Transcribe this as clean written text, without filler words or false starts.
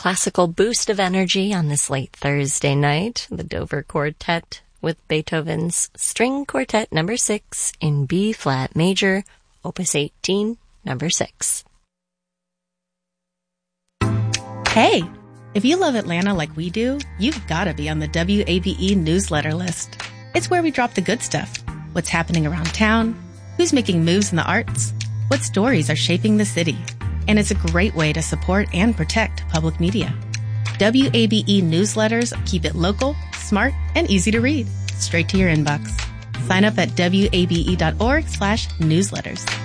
classical boost of energy on this late Thursday night. The Dover Quartet with Beethoven's String Quartet No. 6 in B-flat major, Opus 18, No. 6. Hey, if you love Atlanta like we do, you've got to be on the WABE newsletter list. It's where we drop the good stuff. What's happening around town, who's making moves in the arts, what stories are shaping the city. And it's a great way to support and protect public media. WABE newsletters keep it local, smart, and easy to read. Straight to your inbox. Sign up at wabe.org/newsletters.